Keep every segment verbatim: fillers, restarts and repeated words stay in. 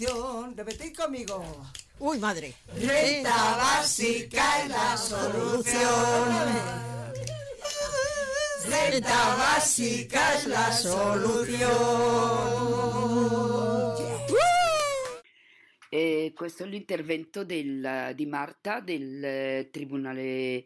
Repetir conmigo. Uy, madre. Renta básica es la solución. Renta básica es la soluzione. E questo è l'intervento del, di Marta del eh, Tribunale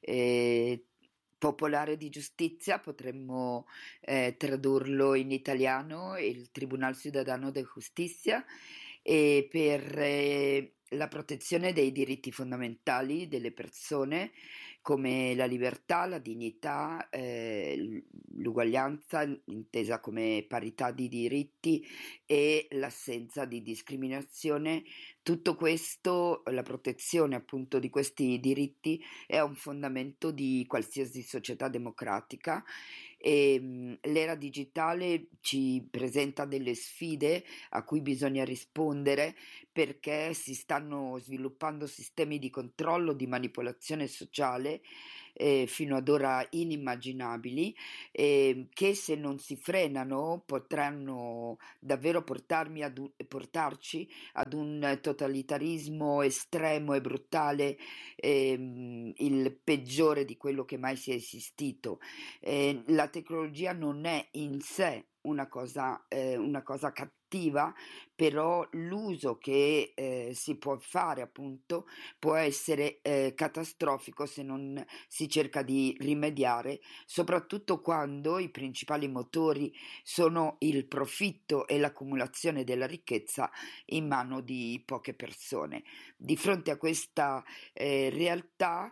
eh, Popolare di Giustizia, potremmo eh, tradurlo in italiano, il Tribunal Ciudadano de Justicia, e per eh, la protezione dei diritti fondamentali delle persone come la libertà, la dignità, eh, l'uguaglianza intesa come parità di diritti e l'assenza di discriminazione. Tutto questo, la protezione appunto di questi diritti è un fondamento di qualsiasi società democratica e mh, l'era digitale ci presenta delle sfide a cui bisogna rispondere perché si stanno sviluppando sistemi di controllo, di manipolazione sociale eh, fino ad ora inimmaginabili eh, che se non si frenano potranno davvero portarmi ad un, portarci ad un totalitarismo estremo e brutale, ehm, il peggiore di quello che mai sia esistito. Eh, la tecnologia non è in sé una cosa, eh, una cosa cattiva, però l'uso che eh, si può fare appunto può essere eh, catastrofico se non si cerca di rimediare, soprattutto quando i principali motori sono il profitto e l'accumulazione della ricchezza in mano di poche persone. Di fronte a questa eh, realtà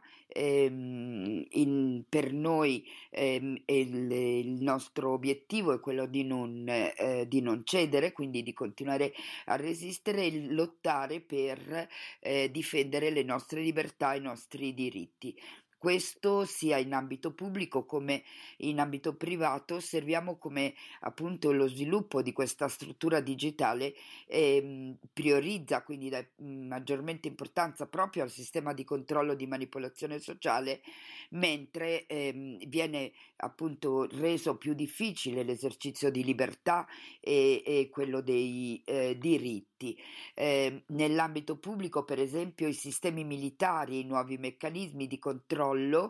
ehm, in, per noi ehm, il, il nostro obiettivo è quello di non, eh, di non cedere, quindi di continuare a resistere e lottare per eh, difendere le nostre libertà e i nostri diritti. Questo sia in ambito pubblico come in ambito privato. Serviamo come appunto lo sviluppo di questa struttura digitale ehm, priorizza, quindi dà maggiormente importanza proprio al sistema di controllo di manipolazione sociale, mentre ehm, viene appunto reso più difficile l'esercizio di libertà e, e quello dei eh, diritti. Eh, nell'ambito pubblico, per esempio, i sistemi militari, i nuovi meccanismi di controllo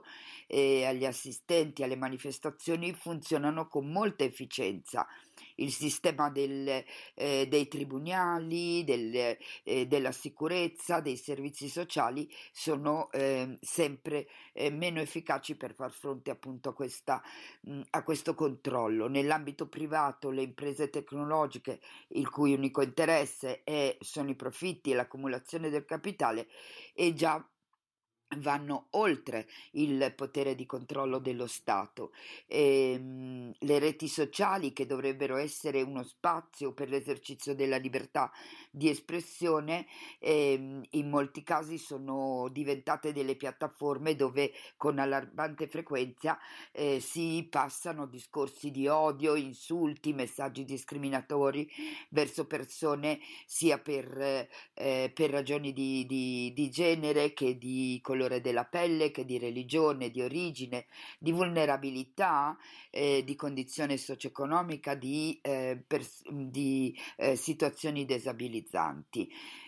eh, agli assistenti alle manifestazioni funzionano con molta efficienza. Il sistema del, eh, dei tribunali, del, eh, della sicurezza, dei servizi sociali sono eh, sempre eh, meno efficaci per far fronte appunto a, questa, mh, a questo controllo. Nell'ambito privato le imprese tecnologiche, il cui unico interesse è, sono i profitti e l'accumulazione del capitale, e già vanno oltre il potere di controllo dello Stato. Ehm, le reti sociali, che dovrebbero essere uno spazio per l'esercizio della libertà di espressione, ehm, in molti casi sono diventate delle piattaforme dove con allarmante frequenza eh, si passano discorsi di odio, insulti, messaggi discriminatori verso persone sia per, eh, per ragioni di, di, di genere che di colore della pelle, che di religione, di origine, di vulnerabilità, eh, di condizione socio-economica, di, eh, pers- di eh, situazioni disabilizzanti.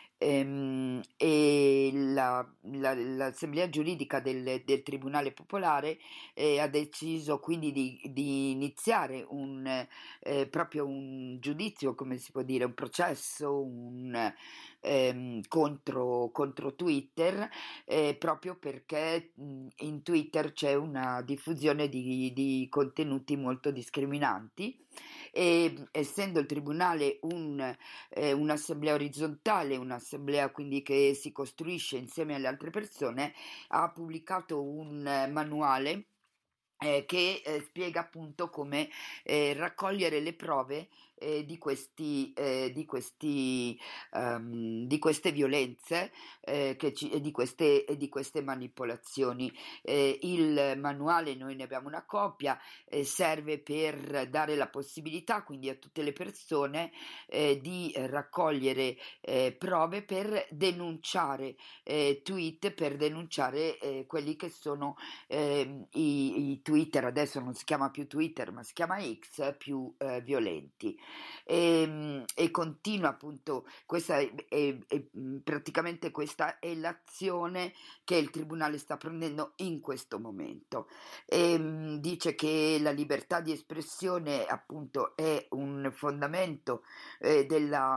Ehm, e la, la, l'Assemblea giuridica del, del Tribunale Popolare eh, ha deciso quindi di, di iniziare un, eh, proprio un giudizio, come si può dire, un processo un, ehm, contro, contro Twitter, eh, proprio perché mh, in Twitter c'è una diffusione di, di contenuti molto discriminanti e essendo il Tribunale un, eh, un'assemblea orizzontale, un'assemblea quindi che si costruisce insieme alle altre persone, ha pubblicato un eh, manuale eh, che eh, spiega appunto come eh, raccogliere le prove eh, di questi, eh, di questi um, di queste violenze eh, che ci, e di queste, e di queste manipolazioni. Eh, il manuale, noi ne abbiamo una copia, eh, serve per dare la possibilità quindi a tutte le persone eh, di raccogliere eh, prove per denunciare eh, tweet, per denunciare eh, quelli che sono eh, i, i Twitter, adesso non si chiama più Twitter ma si chiama X, più eh, violenti. e, e continua appunto, questa è, è, è, praticamente questa è l'azione che il tribunale sta prendendo in questo momento. E, dice che la libertà di espressione appunto è un fondamento eh, della,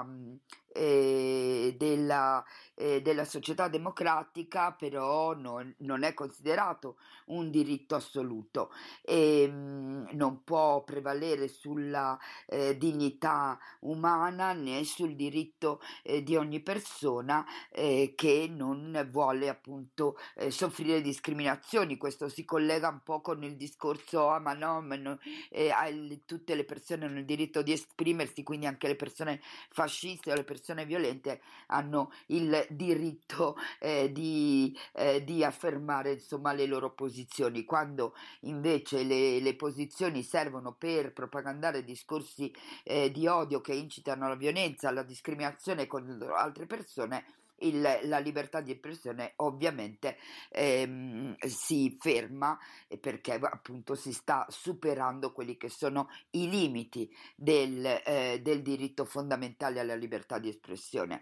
eh, della, eh, della società democratica, però non, non è considerato un diritto assoluto e mh, non può prevalere sulla eh, dignità umana né sul diritto eh, di ogni persona eh, che non vuole appunto eh, soffrire discriminazioni. Questo si collega un po' con il discorso ah ma no, ma no eh, il, tutte le persone hanno il diritto di esprimersi, quindi anche le persone fasciste o le persone violente hanno il diritto eh, di, eh, di affermare insomma le loro posizioni, quando invece le, le posizioni servono per propagandare discorsi eh, di odio che incitano alla violenza, alla discriminazione contro altre persone. Il, la libertà di espressione ovviamente ehm, si ferma perché appunto si sta superando quelli che sono i limiti del, eh, del diritto fondamentale alla libertà di espressione.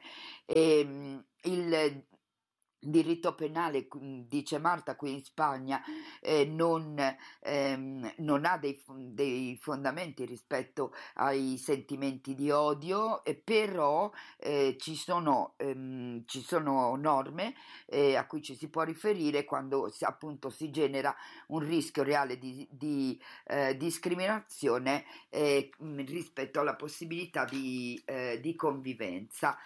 E, il diritto penale, dice Marta, qui in Spagna eh, non, ehm, non ha dei, dei fondamenti rispetto ai sentimenti di odio, eh, però eh, ci, sono, ehm, ci sono norme eh, a cui ci si può riferire quando appunto si genera un rischio reale di, di eh, discriminazione eh, rispetto alla possibilità di, eh, di convivenza.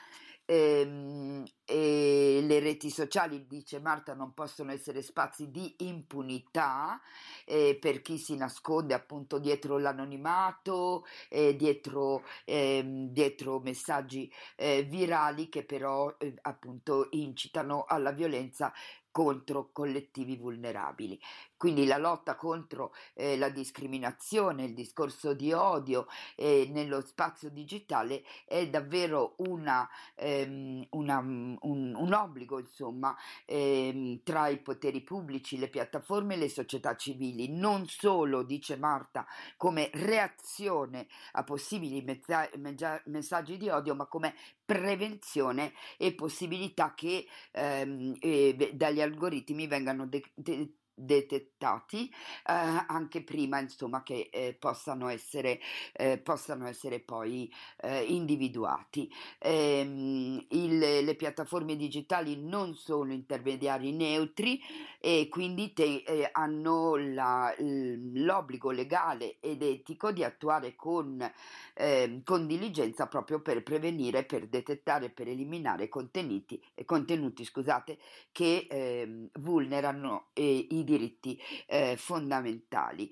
Ehm, e le reti sociali, dice Marta, non possono essere spazi di impunità eh, per chi si nasconde appunto dietro l'anonimato, eh, dietro, ehm, dietro messaggi eh, virali che però eh, appunto incitano alla violenza contro collettivi vulnerabili. Quindi la lotta contro eh, la discriminazione, il discorso di odio eh, nello spazio digitale è davvero una, ehm, una, un, un obbligo, insomma, ehm, tra i poteri pubblici, le piattaforme e le società civili, non solo, dice Marta, come reazione a possibili mezza- meggia- messaggi di odio, ma come prevenzione e possibilità che ehm, eh, dagli algoritmi vengano de- de- detettati eh, anche prima insomma che eh, possano essere eh, possano essere poi eh, individuati. Ehm, il, le piattaforme digitali non sono intermediari neutri e quindi te, eh, hanno la, l'obbligo legale ed etico di attuare con, eh, con diligenza proprio per prevenire, per detettare, per eliminare contenuti, contenuti scusate, che eh, vulnerano eh, i diritti eh, fondamentali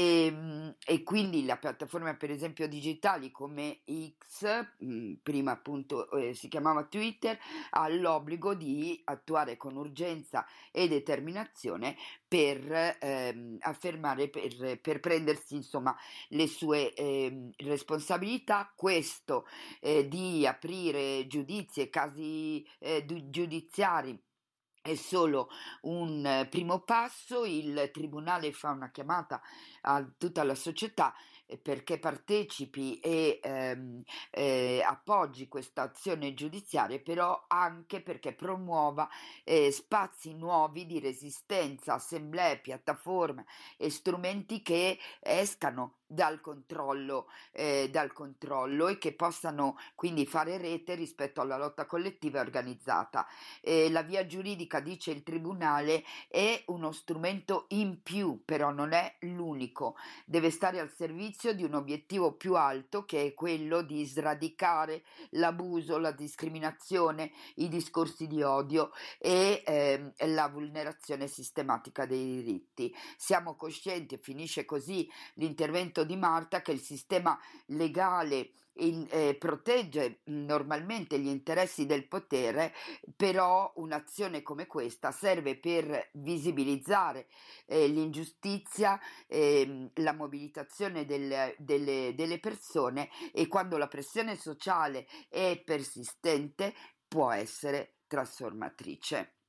e, e quindi la piattaforma per esempio digitali come X, mh, prima appunto eh, si chiamava Twitter, ha l'obbligo di attuare con urgenza e determinazione per ehm, affermare, per, per prendersi insomma le sue eh, responsabilità. Questo eh, di aprire giudizi e casi eh, giudiziari è solo un eh, primo passo. Il tribunale fa una chiamata a tutta la società eh, perché partecipi e ehm, eh, appoggi questa azione giudiziaria, però anche perché promuova eh, spazi nuovi di resistenza, assemblee, piattaforme e strumenti che escano dal controllo, eh, dal controllo e che possano quindi fare rete rispetto alla lotta collettiva e organizzata. Eh, la via giuridica, dice il tribunale, è uno strumento in più, però non è l'unico. Deve stare al servizio di un obiettivo più alto, che è quello di sradicare l'abuso, la discriminazione, i discorsi di odio e ehm, la vulnerazione sistematica dei diritti. Siamo coscienti, e finisce così l'intervento di Marta, che il sistema legale in, eh, protegge normalmente gli interessi del potere, però un'azione come questa serve per visibilizzare eh, l'ingiustizia, eh, la mobilitazione del, delle, delle persone, e quando la pressione sociale è persistente può essere trasformatrice.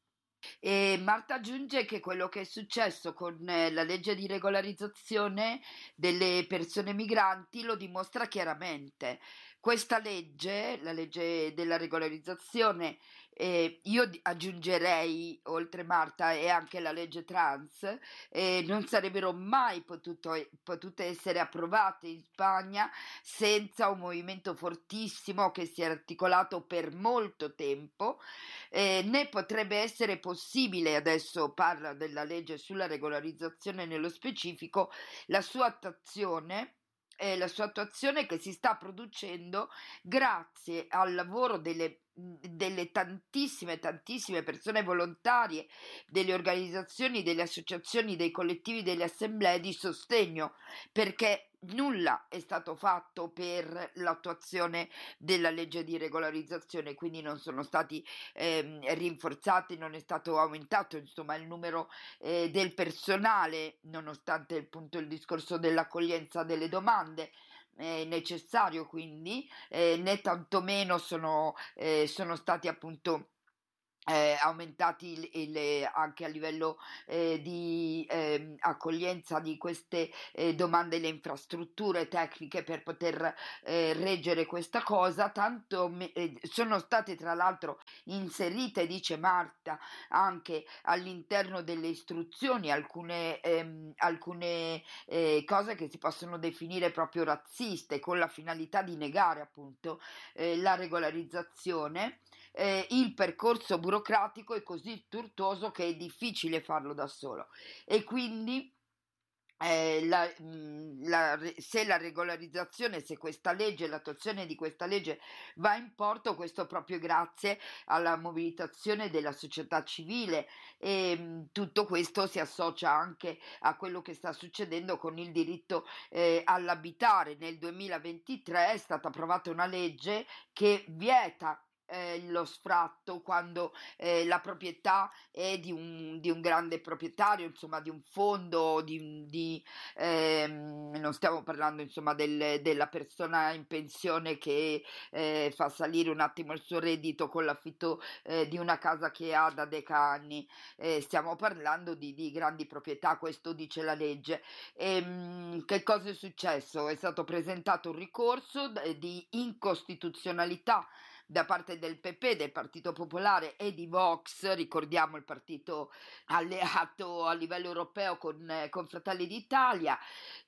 E Marta aggiunge che quello che è successo con eh, la legge di regolarizzazione delle persone migranti lo dimostra chiaramente. Questa legge, la legge della regolarizzazione, eh, io di- aggiungerei, oltre Marta, e anche la legge trans, eh, non sarebbero mai potuto- potute essere approvate in Spagna senza un movimento fortissimo che si è articolato per molto tempo, eh, né potrebbe essere possibile, adesso parla della legge sulla regolarizzazione nello specifico, la sua attuazione. eh, la sua attuazione che si sta producendo grazie al lavoro delle, delle tantissime, tantissime persone volontarie, delle organizzazioni, delle associazioni, dei collettivi, delle assemblee di sostegno, perché nulla è stato fatto per l'attuazione della legge di regolarizzazione, quindi non sono stati ehm, rinforzati, non è stato aumentato insomma il numero eh, del personale, nonostante appunto il discorso dell'accoglienza delle domande. È necessario quindi, eh, né tantomeno sono, eh, sono stati appunto eh, aumentati il- il- anche a livello eh, di ehm, accoglienza di queste eh, domande, le infrastrutture tecniche per poter eh, reggere questa cosa, tanto me- eh, sono state tra l'altro inserite, dice Marta, anche all'interno delle istruzioni alcune, ehm, alcune eh, cose che si possono definire proprio razziste, con la finalità di negare appunto eh, la regolarizzazione. Eh, il percorso burocratico è così tortuoso che è difficile farlo da solo e quindi eh, la, mh, la re- se la regolarizzazione, se questa legge, l'attuazione di questa legge va in porto, questo proprio grazie alla mobilitazione della società civile e mh, tutto questo si associa anche a quello che sta succedendo con il diritto eh, all'abitare. Nel duemilaventitré è stata approvata una legge che vieta eh, lo sfratto quando eh, la proprietà è di un, di un grande proprietario, insomma di un fondo, di, di, ehm, non stiamo parlando insomma del- della persona in pensione che eh, fa salire un attimo il suo reddito con l'affitto eh, di una casa che ha da decani, eh, stiamo parlando di, di grandi proprietà, questo dice la legge. Ehm, che cosa è successo? È stato presentato un ricorso eh, di incostituzionalità da parte del P P, del Partito Popolare e di Vox, ricordiamo il partito alleato a livello europeo con, eh, con Fratelli d'Italia,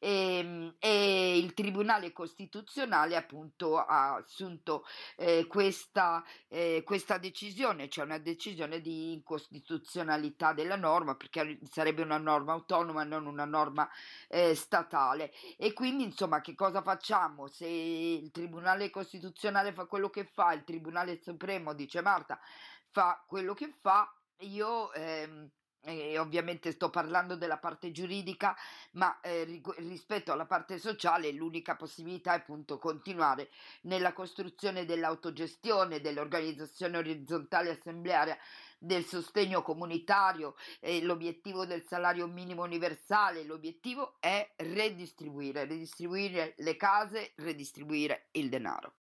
e, e il Tribunale Costituzionale appunto ha assunto eh, questa, eh, questa decisione, cioè una decisione di incostituzionalità della norma, perché sarebbe una norma autonoma, non una norma eh, statale. E quindi insomma che cosa facciamo? Se il Tribunale Costituzionale fa quello che fa, il Tribunale Supremo, dice Marta, fa quello che fa, io ehm, e ovviamente sto parlando della parte giuridica, ma eh, rigu- rispetto alla parte sociale l'unica possibilità è appunto continuare nella costruzione dell'autogestione, dell'organizzazione orizzontale assembleare, del sostegno comunitario. Eh, l'obiettivo del salario minimo universale, l'obiettivo è redistribuire, redistribuire le case, redistribuire il denaro.